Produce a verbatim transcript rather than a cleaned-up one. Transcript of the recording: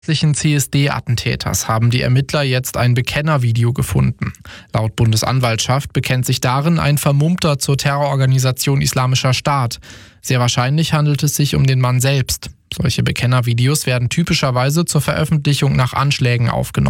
C S D-Attentäters haben die Ermittler jetzt ein Bekennervideo gefunden. Laut Bundesanwaltschaft bekennt sich darin ein Vermummter zur Terrororganisation Islamischer Staat. Sehr wahrscheinlich handelt es sich um den Mann selbst. Solche Bekennervideos werden typischerweise zur Veröffentlichung nach Anschlägen aufgenommen.